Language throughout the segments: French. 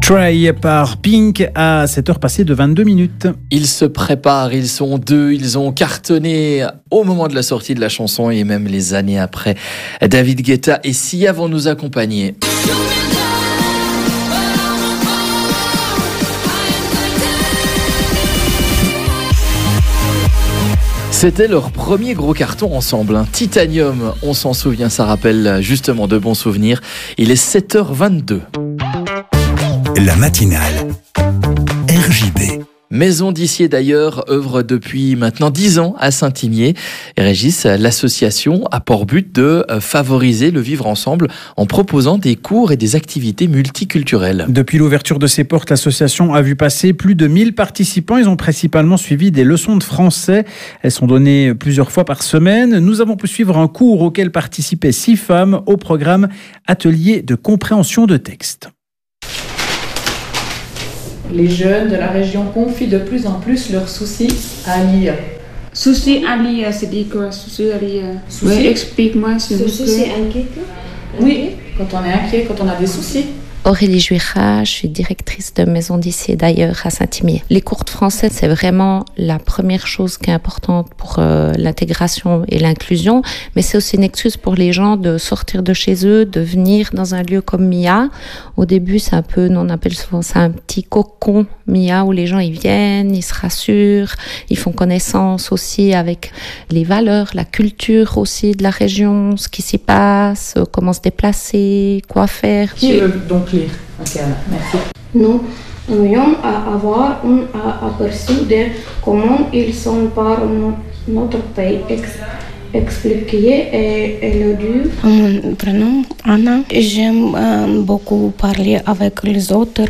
Try par Pink à 7h passées de 22 minutes. Ils se préparent, ils sont deux, ils ont cartonné au moment de la sortie de la chanson et même les années après. David Guetta et Sia vont nous accompagner. C'était leur premier gros carton ensemble, Titanium, on s'en souvient, ça rappelle justement de bons souvenirs. Il est 7h22. La matinale RJB. Maison d'Issier d'ailleurs œuvre depuis maintenant 10 ans à Saint-Imier. Et Régis, l'association a pour but de favoriser le vivre ensemble en proposant des cours et des activités multiculturelles. Depuis l'ouverture de ses portes, l'association a vu passer plus de 1000 participants. Ils ont principalement suivi des leçons de français. Elles sont données plusieurs fois par semaine. Nous avons pu suivre un cours auquel participaient 6 femmes au programme Atelier de compréhension de texte. Les jeunes de la région confient de plus en plus leurs soucis à l'IA. Souci à l'IA, c'est dit quoi? Souci à l'IA. Oui, explique-moi s'il vous plaît. Souci, c'est inquiet? Oui, quand on est inquiet, quand on a des soucis. Aurélie Juira, je suis directrice de Maison d'Issier d'ailleurs à Saint-Imier. Les cours de français, c'est vraiment la première chose qui est importante pour l'intégration et l'inclusion, mais c'est aussi une excuse pour les gens de sortir de chez eux, de venir dans un lieu comme MIA. Au début, c'est un peu, nous on appelle souvent ça un petit cocon MIA où les gens ils viennent, ils se rassurent, ils font connaissance aussi avec les valeurs, la culture aussi de la région, ce qui s'y passe, comment se déplacer, quoi faire. Qui veut donc lire? Ok, merci. Nous aimerions avoir un aperçu de comment ils sont par notre pays expliqué et éludu. Mon prénom Anna. J'aime beaucoup parler avec les autres.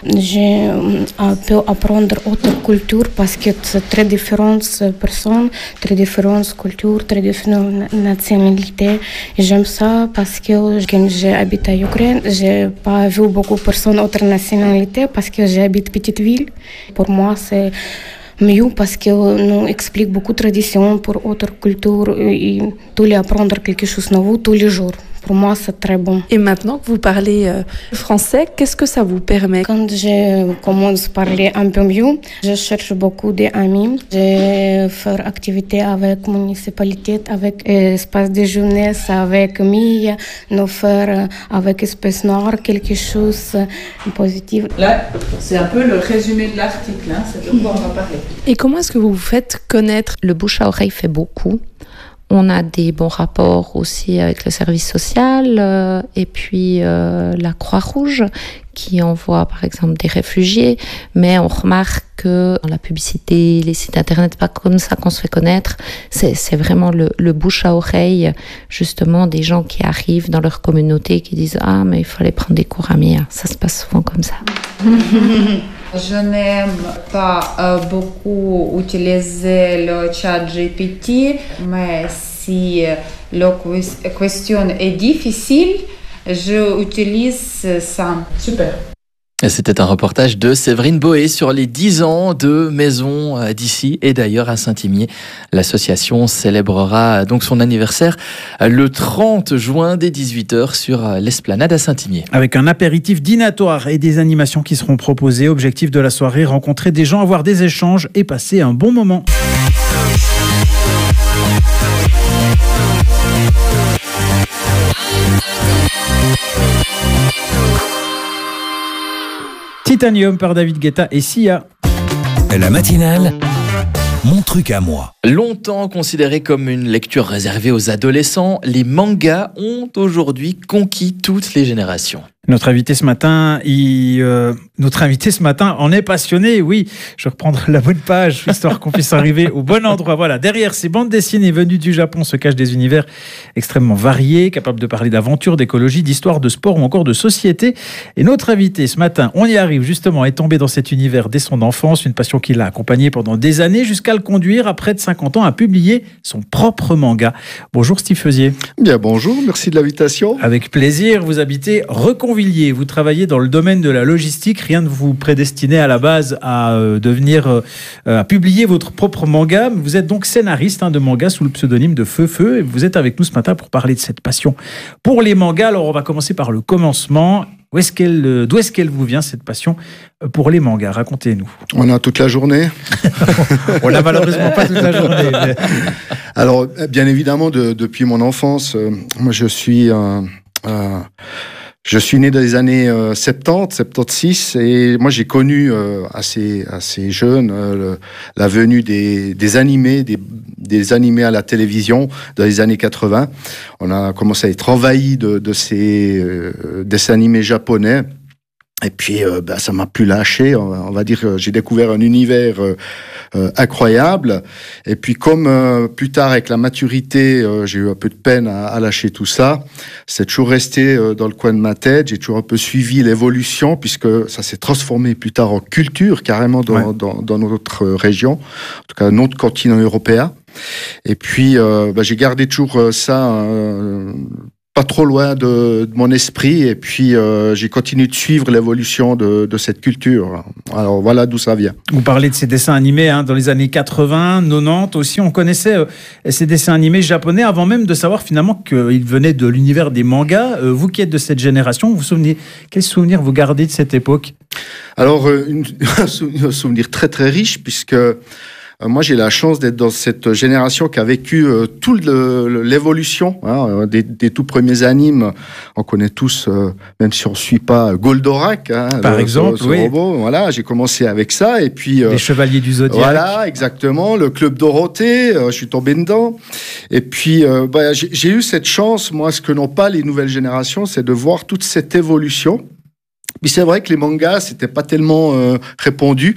Je peux apprendre autre culture parce que c'est très différentes personnes, très différentes cultures, très différentes nationalités. J'aime ça parce que quand j'habite à Ukraine, j'ai pas vu beaucoup de personnes autres nationalités parce que j'habite petite ville. Pour moi, c'est mieux parce que nous explique beaucoup de traditions pour autres cultures et tous les apprendre quelque chose de nouveau tous les jours. Pour moi, c'est très bon. Et maintenant que vous parlez français, qu'est-ce que ça vous permet? Quand je commence à parler un peu mieux, je cherche beaucoup d'amis. Je fais activités avec la municipalité, avec l'espace de jeunesse, avec MIA, nous faire avec Espèce Noire quelque chose de positif. Là, c'est un peu le résumé de l'article, c'est de quoi on va parler. Et comment est-ce que vous vous faites connaître? Le bouche à oreille fait beaucoup. On a des bons rapports aussi avec le service social et puis la Croix-Rouge qui envoie par exemple des réfugiés, mais on remarque que dans la publicité, les sites internet, pas comme ça qu'on se fait connaître, c'est vraiment le bouche à oreille justement des gens qui arrivent dans leur communauté qui disent « Ah, mais il faut aller prendre des cours à MIA ». Ça se passe souvent comme ça. Je n'aime pas beaucoup utiliser le chat GPT, mais si la question est difficile, j'utilise ça. Super. C'était un reportage de Séverine Boé sur les 10 ans de Maison d'Issier et d'ailleurs à Saint-Imier. L'association célébrera donc son anniversaire le 30 juin dès 18h sur l'esplanade à Saint-Imier. Avec un apéritif dînatoire et des animations qui seront proposées. Objectif de la soirée, rencontrer des gens, avoir des échanges et passer un bon moment. Titanium par David Guetta et Sia. La matinale, mon truc à moi. Longtemps considéré comme une lecture réservée aux adolescents, les mangas ont aujourd'hui conquis toutes les générations. Notre invité ce matin en est passionné. Oui, je vais reprendre la bonne page, histoire qu'on puisse arriver au bon endroit. Voilà, derrière ces bandes dessinées venues du Japon se cachent des univers extrêmement variés, capables de parler d'aventure, d'écologie, d'histoire, de sport ou encore de société. Et notre invité ce matin, on y arrive justement, est tombé dans cet univers dès son enfance, une passion qui l'a accompagné pendant des années jusqu'à le conduire à près de 50 ans à publier son propre manga. Bonjour Steve Feusier. Bien, bonjour, merci de l'invitation. Avec plaisir, vous habitez Reconvilier. Vous travaillez dans le domaine de la logistique. Rien ne vous prédestinait à la base à à publier votre propre manga. Vous êtes donc scénariste de manga sous le pseudonyme de Feu. Et vous êtes avec nous ce matin pour parler de cette passion pour les mangas. Alors, on va commencer par le commencement. D'où est-ce qu'elle vous vient, cette passion pour les mangas? Racontez-nous. On a toute la journée. On n'a malheureusement pas toute la journée. Mais... Alors, bien évidemment, depuis mon enfance, moi je suis né dans les années 70, 76, et moi j'ai connu assez jeune la venue des animés, des animés à la télévision dans les années 80. On a commencé à être envahi de ces dessins animés japonais. Et puis, ça m'a plus lâché. On va dire, j'ai découvert un univers incroyable. Et puis, comme plus tard, avec la maturité, j'ai eu un peu de peine à lâcher tout ça. C'est toujours resté dans le coin de ma tête. J'ai toujours un peu suivi l'évolution, puisque ça s'est transformé plus tard en culture, carrément dans notre région, en tout cas notre continent européen. Et puis, j'ai gardé toujours ça pas trop loin de mon esprit, et puis j'ai continué de suivre l'évolution de cette culture. Alors voilà d'où ça vient. Vous parlez de ces dessins animés dans les années 80, 90 aussi. On connaissait ces dessins animés japonais avant même de savoir finalement qu'ils venaient de l'univers des mangas. Vous qui êtes de cette génération, vous vous souvenez, quels souvenirs vous gardez de cette époque? Alors, un souvenir très très riche, puisque moi, j'ai la chance d'être dans cette génération qui a vécu toute l'évolution des tout premiers animes. On connaît tous, même si on ne suit pas Goldorak, par exemple, ce robot. Voilà, j'ai commencé avec ça, et puis les Chevaliers du Zodiaque. Voilà, exactement. Le Club Dorothée, je suis tombé dedans. Et puis, j'ai eu cette chance, moi, ce que n'ont pas les nouvelles générations, c'est de voir toute cette évolution. Puis c'est vrai que les mangas, c'était pas tellement répandu.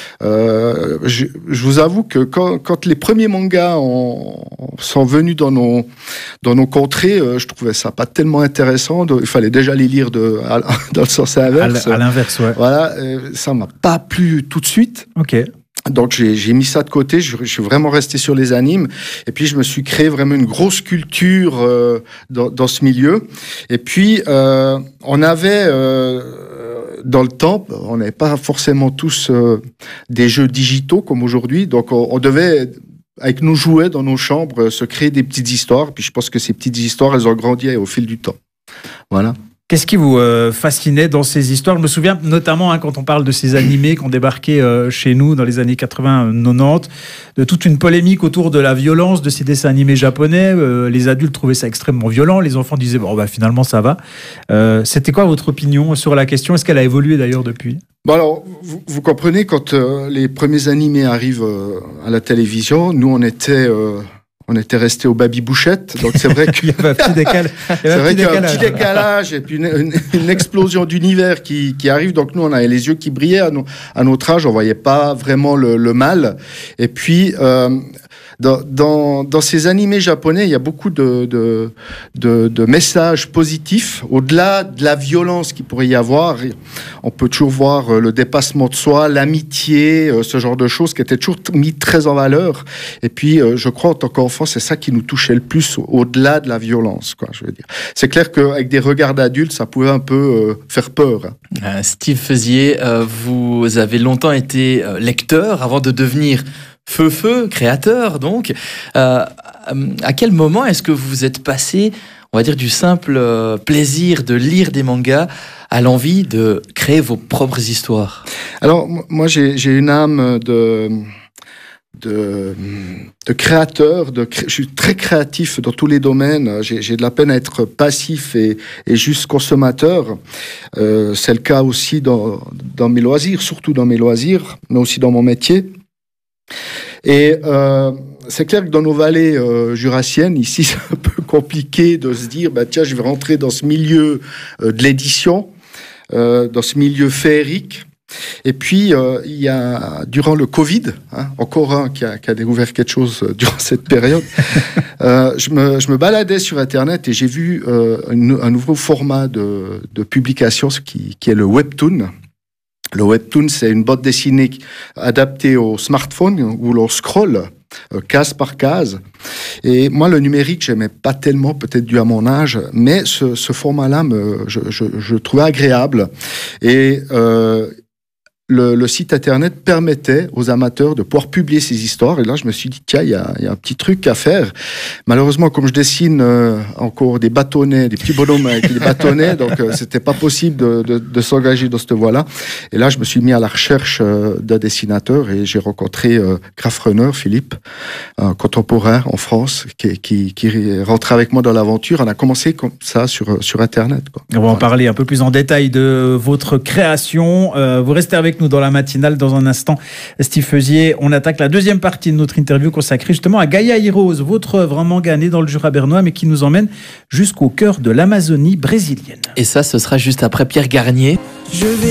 Je vous avoue que quand les premiers mangas sont venus dans nos contrées, je trouvais ça pas tellement intéressant. Il fallait déjà les lire dans le sens inverse. À l'inverse, ouais. Voilà, ça m'a pas plu tout de suite. Ok. Donc j'ai mis ça de côté, je suis vraiment resté sur les animes, et puis je me suis créé vraiment une grosse culture dans ce milieu. Et puis on avait dans le temps, on n'avait pas forcément tous des jeux digitaux comme aujourd'hui, donc on devait, avec nos jouets dans nos chambres, se créer des petites histoires. Puis je pense que ces petites histoires, elles ont grandi au fil du temps. Voilà. Qu'est-ce qui vous fascinait dans ces histoires? Je me souviens notamment quand on parle de ces animés qui ont débarqué chez nous dans les années 80-90, de toute une polémique autour de la violence de ces dessins animés japonais. Les adultes trouvaient ça extrêmement violent. Les enfants disaient finalement ça va. C'était quoi votre opinion sur la question? Est-ce qu'elle a évolué d'ailleurs depuis? Bon alors, vous comprenez, quand les premiers animés arrivent à la télévision, nous on était restés au baby-bouchette, donc c'est vrai qu'il y avait un petit décalage. C'est vrai qu'il y a un petit décalage, et puis une explosion d'univers qui arrive. Donc nous, on avait les yeux qui brillaient à notre âge, on voyait pas vraiment le mal. Et puis dans ces animés japonais, il y a beaucoup de messages positifs. Au-delà de la violence qu'il pourrait y avoir, on peut toujours voir le dépassement de soi, l'amitié, ce genre de choses qui étaient toujours mis très en valeur. Et puis, je crois, en tant qu'enfant, c'est ça qui nous touchait le plus, au-delà de la violence, quoi, je veux dire. C'est clair qu'avec des regards d'adultes, ça pouvait un peu faire peur. Steve Feusier, vous avez longtemps été lecteur avant de devenir Feu, créateur, donc. À quel moment est-ce que vous êtes passé, on va dire, du simple plaisir de lire des mangas à l'envie de créer vos propres histoires? Alors, moi, j'ai une âme de créateur, je suis très créatif dans tous les domaines. J'ai de la peine à être passif et juste consommateur. C'est le cas aussi dans mes loisirs, surtout dans mes loisirs, mais aussi dans mon métier. Et c'est clair que dans nos vallées jurassiennes, ici, c'est un peu compliqué de se dire, tiens, je vais rentrer dans ce milieu de l'édition, dans ce milieu féerique. Et puis, il y a, durant le Covid, encore un qui a découvert quelque chose durant cette période, je me baladais sur Internet et j'ai vu un nouveau format de publication qui est le webtoon. Le webtoon, c'est une bande dessinée adaptée au smartphone où l'on scrolle case par case. Et moi, le numérique, j'aimais pas tellement, peut-être dû à mon âge, mais ce format-là, je trouvais agréable. Et le site internet permettait aux amateurs de pouvoir publier ces histoires. Et là, je me suis dit, tiens, il y a un petit truc à faire. Malheureusement, comme je dessine encore des bâtonnets, des petits bonhommes avec des bâtonnets, donc c'était pas possible de s'engager dans cette voie-là. Et là, je me suis mis à la recherche d'un dessinateur et j'ai rencontré Graph Runner, Philippe, un contemporain en France, qui est rentré avec moi dans l'aventure. On a commencé comme ça sur Internet, quoi. On va en parler un peu plus en détail de votre création. Vous restez avec nous dans la matinale. Dans un instant, Steve Feusier, on attaque la deuxième partie de notre interview consacrée justement à Gaia Heroes, votre œuvre en manga née dans le Jura bernois, mais qui nous emmène jusqu'au cœur de l'Amazonie brésilienne. Et ça, ce sera juste après Pierre Garnier. Je vais